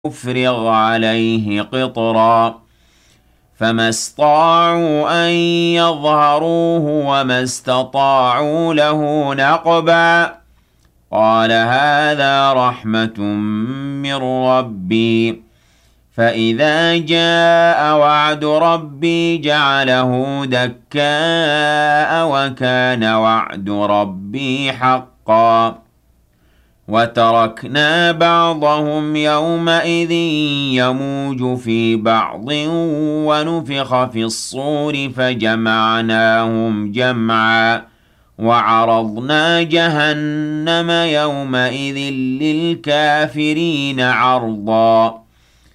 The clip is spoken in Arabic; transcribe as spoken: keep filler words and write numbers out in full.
أُفْرِغْ عَلَيْهِ قِطْرًا فَمَا اسْطَاعُوا أَن يَظْهَرُوهُ وَمَا اسْتَطَاعُوا لَهُ نَقْبًا قَالَ هَٰذَا رَحْمَةٌ مِّن رَّبِّي فَإِذَا جَاءَ وَعْدُ رَبِّي جَعَلَهُ دَكَّاءَ وَكَانَ وَعْدُ رَبِّي حَقًّا وَتَرَكْنَا بَعْضَهُمْ يَوْمَئِذٍ يَمُوجُ فِي بَعْضٍ وَنُفِخَ فِي الصُّورِ فَجَمَعْنَاهُمْ جَمْعًا وَعَرَضْنَا جَهَنَّمَ يَوْمَئِذٍ لِّلْكَافِرِينَ عَرْضًا